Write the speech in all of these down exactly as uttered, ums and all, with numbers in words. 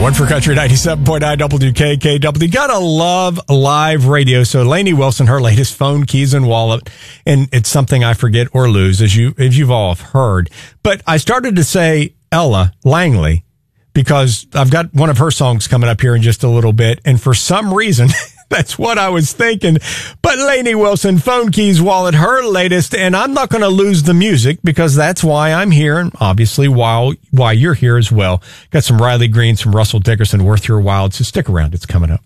One for Country ninety-seven point nine W K K W. Gotta love live radio. So Lainey Wilson, her latest phone, keys, and wallet. And it's something I forget or lose, as, you, as you've all heard. But I started to say Ella Langley because I've got one of her songs coming up here in just a little bit. And for some reason... That's what I was thinking. But Lainey Wilson, phone, keys, wallet, her latest, and I'm not going to lose the music because that's why I'm here, and obviously while why you're here as well. Got some Riley Green, some Russell Dickerson, worth your while. So stick around. It's coming up.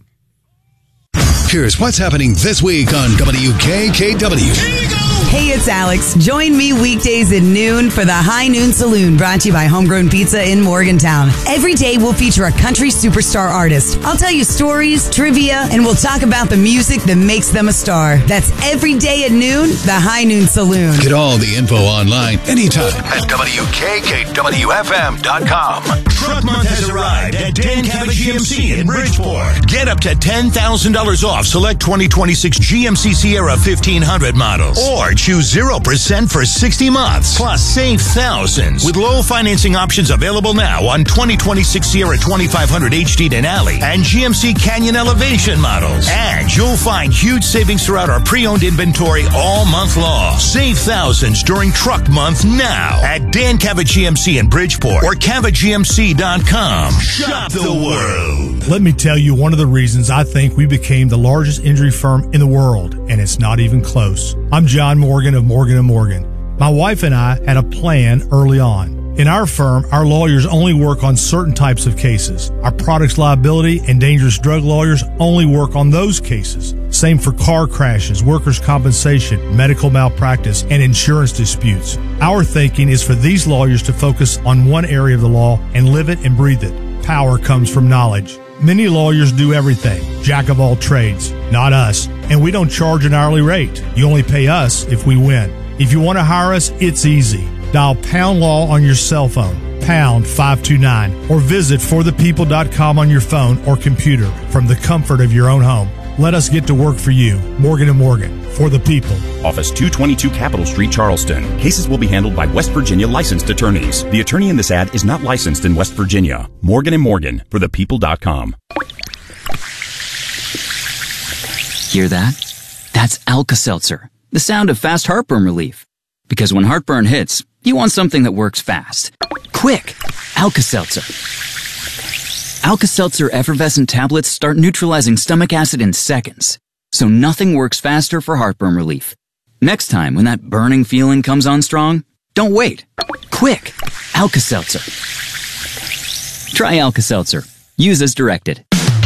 Here's what's happening this week on W K K W. Hey, it's Alex. Join me weekdays at noon for the High Noon Saloon, brought to you by Homegrown Pizza in Morgantown. Every day we'll feature a country superstar artist. I'll tell you stories, trivia, and we'll talk about the music that makes them a star. That's every day at noon, the High Noon Saloon. Get all the info online anytime at W K K W F M dot com. Truck Month has arrived at Dan Cabot G M C in Bridgeport. Get up to ten thousand dollars off select twenty twenty-six G M C Sierra fifteen hundred models. Or choose zero percent for sixty months. Plus, save thousands with low financing options available now on twenty twenty-six Sierra twenty-five hundred H D Denali and G M C Canyon Elevation models. And you'll find huge savings throughout our pre-owned inventory all month long. Save thousands during Truck Month now at Dan Cabot G M C in Bridgeport or Cabot G M C dot com. Shop the world. Let me tell you one of the reasons I think we became the largest injury firm in the world, and it's not even close. I'm John Morgan of Morgan and Morgan. My wife and I had a plan early on. In our firm, our lawyers only work on certain types of cases. Our products liability and dangerous drug lawyers only work on those cases. Same for car crashes, workers' compensation, medical malpractice, and insurance disputes. Our thinking is for these lawyers to focus on one area of the law and live it and breathe it. Power comes from knowledge. Many lawyers do everything, jack of all trades, not us. And we don't charge an hourly rate. You only pay us if we win. If you want to hire us, it's easy. Dial Pound Law on your cell phone, pound five two nine, or visit for the people dot com on your phone or computer from the comfort of your own home. Let us get to work for you. Morgan and Morgan, for the people. Office two twenty-two Capitol Street, Charleston. Cases will be handled by West Virginia licensed attorneys. The attorney in this ad is not licensed in West Virginia. Morgan and Morgan, for the people dot com. Hear that? That's Alka-Seltzer, the sound of fast heartburn relief. Because when heartburn hits, you want something that works fast. Quick! Alka-Seltzer. Alka-Seltzer effervescent tablets start neutralizing stomach acid in seconds. So nothing works faster for heartburn relief. Next time when that burning feeling comes on strong, don't wait. Quick! Alka-Seltzer. Try Alka-Seltzer. Use as directed.